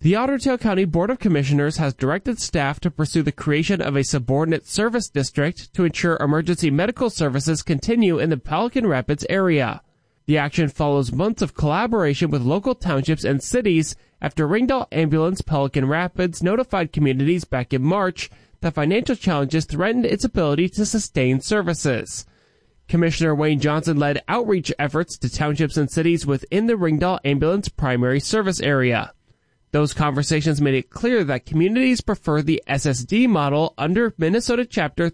The Ottertail County Board of Commissioners has directed staff to pursue the creation of a subordinate service district to ensure emergency medical services continue in the Pelican Rapids area. The action follows months of collaboration with local townships and cities after Ringdale Ambulance Pelican Rapids notified communities back in March that financial challenges threatened its ability to sustain services. Commissioner Wayne Johnson led outreach efforts to townships and cities within the Ringdale Ambulance primary service area. Those conversations made it clear that communities prefer the SSD model under Minnesota Chapter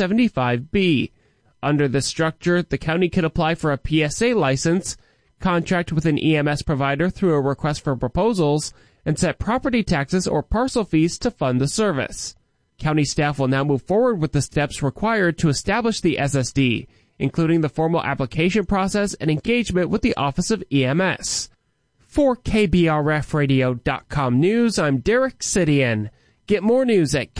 375B. Under this structure, the county could apply for a PSA license, contract with an EMS provider through a request for proposals, and set property taxes or parcel fees to fund the service. County staff will now move forward with the steps required to establish the SSD, including the formal application process and engagement with the Office of EMS. For KBRFradio.com News, I'm Derek Sidian. Get more news at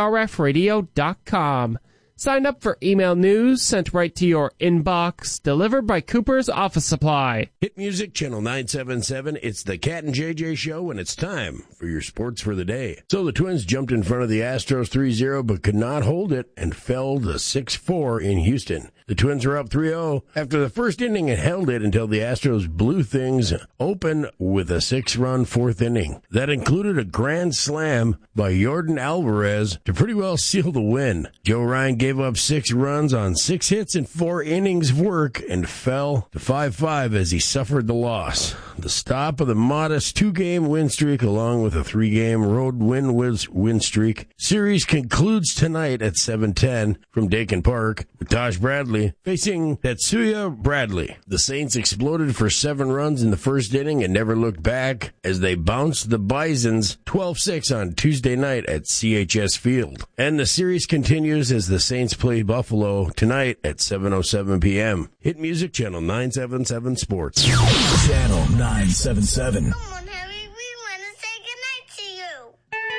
KBRFradio.com. Sign up for email news sent right to your inbox, delivered by Cooper's Office Supply. Hit Music Channel 977. It's the Cat and JJ Show, and it's time for your sports for the day. So the Twins jumped in front of the Astros 3-0, but could not hold it and fell to 6-4 in Houston. The Twins were up 3-0 after the first inning and held it until the Astros blew things open with a 6-run fourth inning. That included a grand slam by Yordan Alvarez to pretty well seal the win. Joe Ryan gave up 6 runs on 6 hits in 4 innings of work and fell to 5-5 as he suffered the loss. The stop of the modest 2-game win streak along with a 3-game road win streak. Series concludes tonight at 7:10 from Dakin Park with Taj Bradley facing Tetsuya Bradley. The Saints exploded for 7 runs in the first inning and never looked back as they bounced the Bisons 12-6 on Tuesday night at CHS Field. And the series continues as the Saints play Buffalo tonight at 7:07 p.m. Hit Music Channel 977 Sports. Channel 977.